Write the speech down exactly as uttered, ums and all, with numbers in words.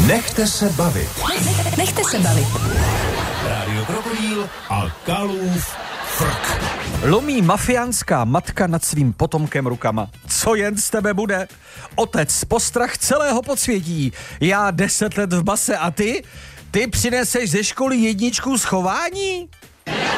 Nechte se bavit. Nechte se bavit. Rádio Krokodýl a Kalův frk. Lomí mafiánská matka nad svým potomkem rukama. Co jen z tebe bude? Otec, postrach celého podsvětí. Já deset let v base a ty? Ty přineseš ze školy jedničku z chování?